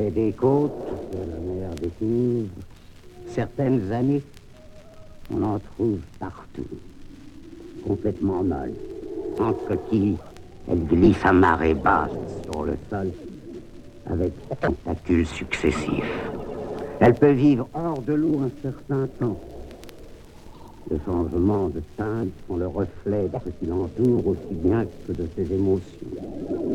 Près des côtes, de la mer découvre, certaines années, on en trouve partout, complètement molles. En coquille, elles glissent à marée basse sur le sol, avec tentacules successifs. Elle peut vivre hors de l'eau un certain temps. Le changement de teinte sont le reflet de ce qui l'entoure aussi bien que de ses émotions.